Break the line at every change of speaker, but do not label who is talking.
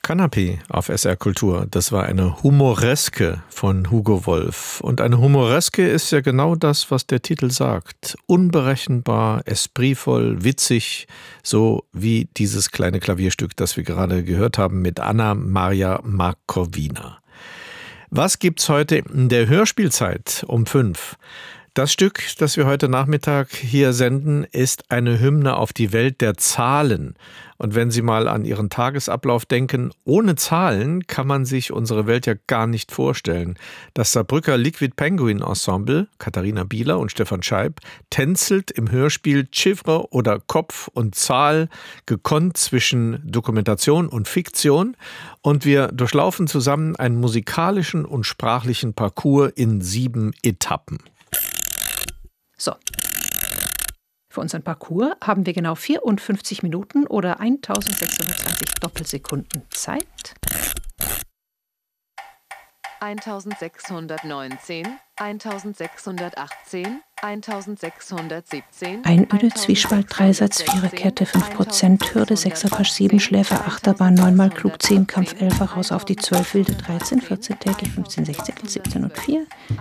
Kanapé auf SR Kultur, das war eine Humoreske von Hugo Wolf. Und eine Humoreske ist ja genau das, was der Titel sagt. Unberechenbar, espritvoll, witzig, so wie dieses kleine Klavierstück, das wir gerade gehört haben mit Anna Maria Markowina. Was gibt's heute in der Hörspielzeit um 5? Das Stück, das wir heute Nachmittag hier senden, ist eine Hymne auf die Welt der Zahlen. Und wenn Sie mal an Ihren Tagesablauf denken, ohne Zahlen kann man sich unsere Welt ja gar nicht vorstellen. Das Saarbrücker Liquid Penguin Ensemble, Katharina Bieler und Stefan Scheib, tänzelt im Hörspiel Chiffre oder Kopf und Zahl, gekonnt zwischen Dokumentation und Fiktion. Und wir durchlaufen zusammen einen musikalischen und sprachlichen Parcours in 7 Etappen.
So. Für unseren Parcours haben wir genau 54 Minuten oder 1620 Doppelsekunden Zeit.
1619, 1618, 1617.
Einöde, Zwiespalt, Dreisatz, Viererkette, 5%, Hürde, 6er Pasch, 7 Schläfer, Achterbahn, 9-mal Klug, 10 Kampf, 11er Raus auf die 12, Wilde, 13, 14 täglich, 15 Sechzehntel, 17 und 4,